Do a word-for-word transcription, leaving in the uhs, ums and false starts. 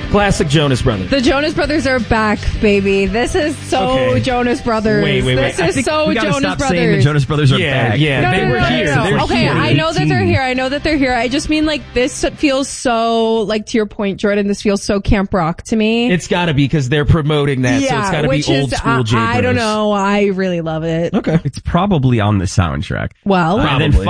Classic Jonas Brothers. The Jonas Brothers are back, baby. This is so Okay. Jonas Brothers. Wait, wait, wait. This I is think so we gotta Jonas stop Brothers. saying the Jonas Brothers are Yeah, back. yeah. No, They no, were no, here. no, no. They're Okay, here. I know that they're eighteen. here. I know that they're here. I just mean like this feels so, like to your point, Jordan, this feels so Camp Rock to me. It's gotta be because they're promoting that, yeah, so it's gotta which be is, old school I, J I don't Bros. know. I really love it. Okay. It's probably on the soundtrack. Well, Uh, and then Probably.